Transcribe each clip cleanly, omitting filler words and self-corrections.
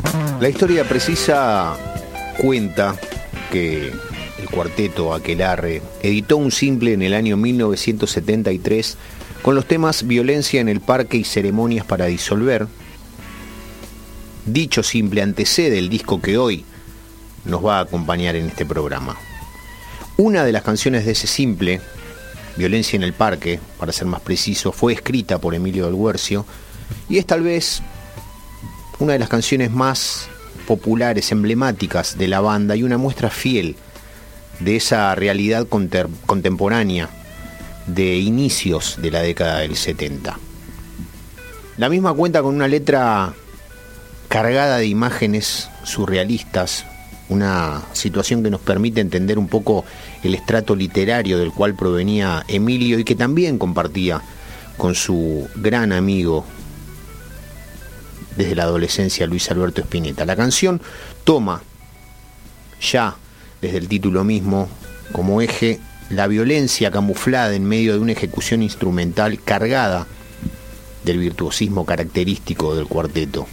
La historia precisa cuenta que el cuarteto Aquelarre editó un simple en el año 1973 con los temas Violencia en el Parque y Ceremonias para Disolver. Dicho simple antecede el disco que hoy nos va a acompañar en este programa. Una de las canciones de ese simple, Violencia en el Parque, para ser más preciso, fue escrita por Emilio del Guercio y es tal vez una de las canciones más populares, emblemáticas de la banda y una muestra fiel de esa realidad contemporánea de inicios de la década del 70. La misma cuenta con una letra cargada de imágenes surrealistas, una situación que nos permite entender un poco el estrato literario del cual provenía Emilio y que también compartía con su gran amigo desde la adolescencia, Luis Alberto Spinetta. La canción toma ya desde el título mismo como eje la violencia camuflada en medio de una ejecución instrumental cargada del virtuosismo característico del cuarteto.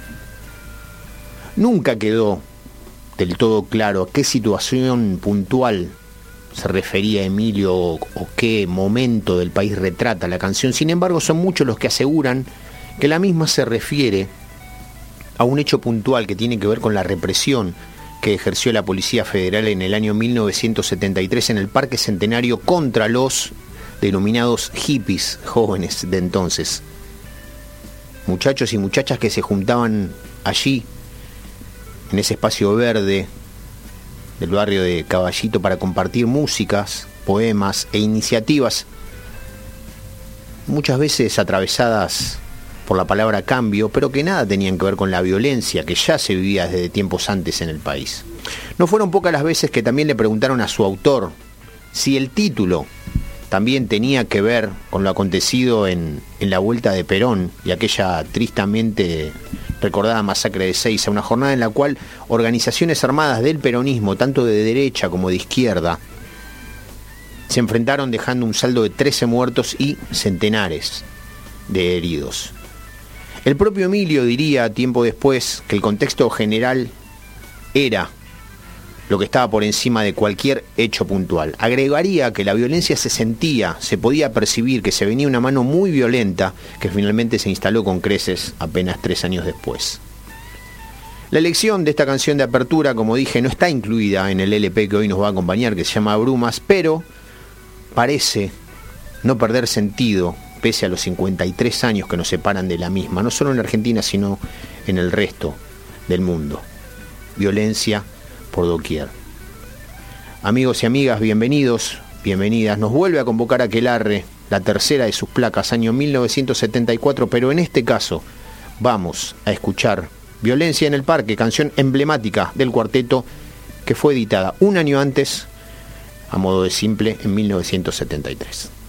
Nunca quedó del todo claro a qué situación puntual se refería Emilio o qué momento del país retrata la canción. Sin embargo, son muchos los que aseguran que la misma se refiere a un hecho puntual que tiene que ver con la represión que ejerció la Policía Federal en el año 1973 en el Parque Centenario contra los denominados hippies jóvenes de entonces. Muchachos y muchachas que se juntaban allí, en ese espacio verde del barrio de Caballito, para compartir músicas, poemas e iniciativas, muchas veces atravesadas por la palabra cambio, pero que nada tenían que ver con la violencia que ya se vivía desde tiempos antes en el país. No fueron pocas las veces que también le preguntaron a su autor si el título también tenía que ver con lo acontecido en la vuelta de Perón y aquella tristemente recordada masacre de Seiza, una jornada en la cual organizaciones armadas del peronismo, tanto de derecha como de izquierda, se enfrentaron dejando un saldo de 13 muertos y centenares de heridos. El propio Emilio diría tiempo después que el contexto general era lo que estaba por encima de cualquier hecho puntual. Agregaría que la violencia se sentía, se podía percibir, que se venía una mano muy violenta que finalmente se instaló con creces apenas 3 años después. La elección de esta canción de apertura, como dije, no está incluida en el LP que hoy nos va a acompañar, que se llama Brumas, pero parece no perder sentido pese a los 53 años que nos separan de la misma, no solo en la Argentina, sino en el resto del mundo. Violencia por doquier. Amigos y amigas, bienvenidos, bienvenidas. Nos vuelve a convocar Aquelarre, la tercera de sus placas, año 1974, pero en este caso vamos a escuchar Violencia en el Parque, canción emblemática del cuarteto que fue editada un año antes, a modo de simple, en 1973.